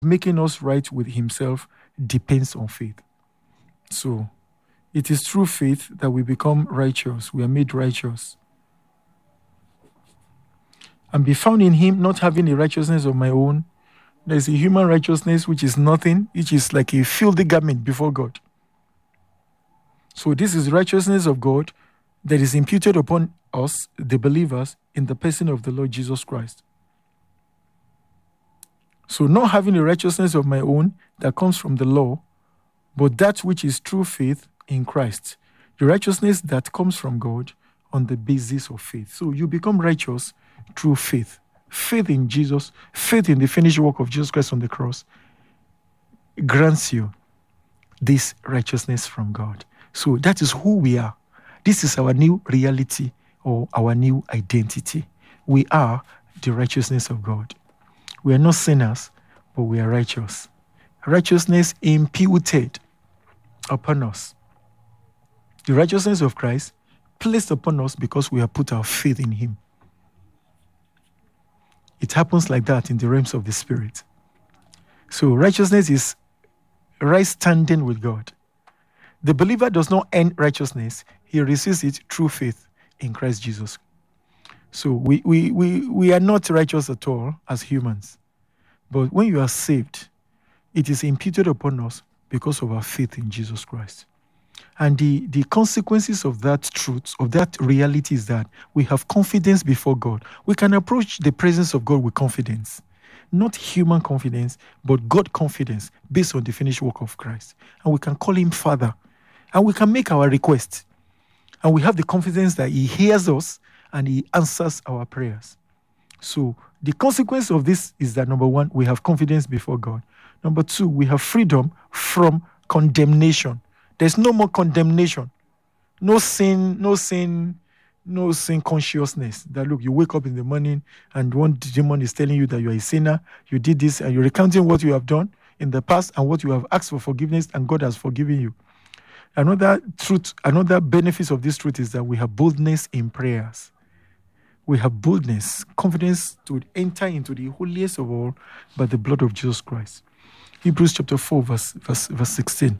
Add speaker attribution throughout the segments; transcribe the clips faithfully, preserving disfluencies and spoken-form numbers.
Speaker 1: making us right with himself depends on faith. So it is through faith that we become righteous. We are made righteous. And be found in him, not having a righteousness of my own. There is a human righteousness which is nothing, which is like a filthy garment before God. So this is righteousness of God that is imputed upon us, the believers, in the person of the Lord Jesus Christ. So not having a righteousness of my own that comes from the law, but that which is true faith in Christ. The righteousness that comes from God on the basis of faith. So you become righteous through faith. Faith in Jesus, faith in the finished work of Jesus Christ on the cross grants you this righteousness from God. So that is who we are. This is our new reality or our new identity. We are the righteousness of God. We are not sinners, but we are righteous. Righteousness imputed upon us. The righteousness of Christ placed upon us because we have put our faith in him. It happens like that in the realms of the Spirit. So righteousness is right standing with God. The believer does not earn righteousness. He receives it through faith in Christ Jesus. So we, we, we, we are not righteous at all as humans. But when you are saved, it is imputed upon us because of our faith in Jesus Christ. And the, the consequences of that truth, of that reality is that we have confidence before God. We can approach the presence of God with confidence. Not human confidence, but God confidence based on the finished work of Christ. And we can call him Father. And we can make our request. And we have the confidence that he hears us and he answers our prayers. So the consequence of this is that, number one, we have confidence before God. Number two, we have freedom from condemnation. There's no more condemnation. No sin, no sin, no sin consciousness. That look, you wake up in the morning and one demon is telling you that you are a sinner, you did this, and you're recounting what you have done in the past and what you have asked for forgiveness, and God has forgiven you. Another truth, another benefit of this truth is that we have boldness in prayers. We have boldness, confidence to enter into the holiest of all by the blood of Jesus Christ. Hebrews chapter four, verse, verse, verse sixteen.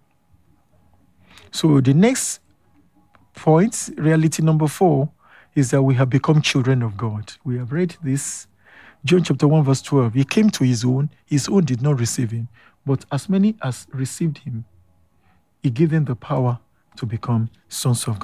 Speaker 1: So the next point, reality number four, is that we have become children of God. We have read this, John chapter one, verse twelve. He came to his own, his own did not receive him, but as many as received him, he gave them the power to become sons of God.